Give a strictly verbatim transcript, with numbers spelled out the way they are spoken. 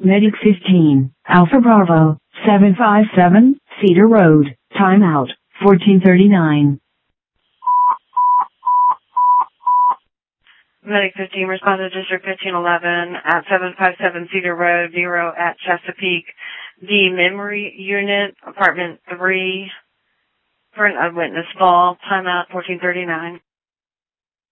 Medic fifteen, Alpha Bravo, seven five seven, Cedar Road, timeout, fourteen thirty-nine. Medic fifteen, respond to District fifteen eleven at seven five seven Cedar Road, Vero at Chesapeake. The memory unit, apartment three, for an unwitnessed fall, timeout fourteen thirty-nine.